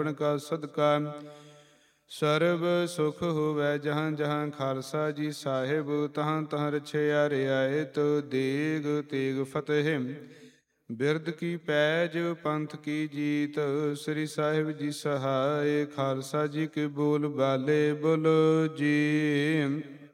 ਆਪਣ ਕਾ ਸਦਕਾ। ਸਰਬ ਸੁਖ ਹੋਵੈ ਜਹਾਂ ਜਹਾਂ, ਖਾਲਸਾ ਜੀ ਸਾਹਿਬ ਤਹਾਂ ਤਹਾਂ ਰਛਿਆ ਰਿਆਇਤ। ਦੇਗ ਤੇਗ ਫਤਿਹ ਬਿਰਦ ਕੀ ਪੈਜ, ਪੰਥ ਕੀ ਜੀਤ। ਸ੍ਰੀ ਸਾਹਿਬ ਜੀ ਸਹਾਇ, ਖਾਲਸਾ ਜੀ ਕੇ ਬੋਲ ਬਾਲੇ ਬੋਲੋ ਜੀ।